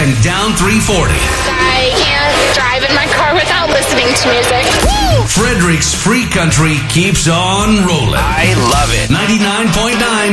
and down 340. I can't drive in my car without listening to music. Woo! Frederick's Free Country keeps on rolling. I love it. 99.9